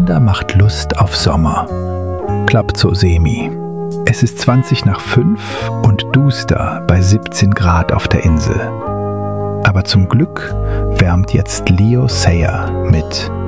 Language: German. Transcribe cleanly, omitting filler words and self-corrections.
Wunder macht Lust auf Sommer. Klappt so semi. Es ist 5:20 und duster bei 17 Grad auf der Insel. Aber zum Glück wärmt jetzt Leo Sayer mit